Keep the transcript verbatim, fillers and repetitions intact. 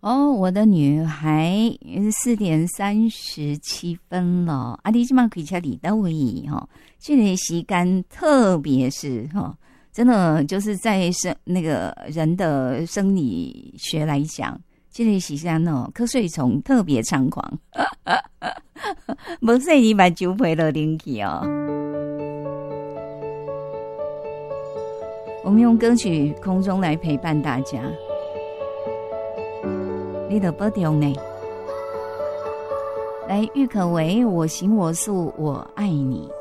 哦，我的女孩四点三十七分了，啊，你今晚可以车里到位哈，这个时间特别是哈，真的就是在生那个人的生理学来讲，这个时间哦，瞌睡虫特别猖狂，没睡你把酒陪了灵气哦。我们用歌曲空中来陪伴大家。你的保重呢？来，郁可唯，我行我素，我爱你。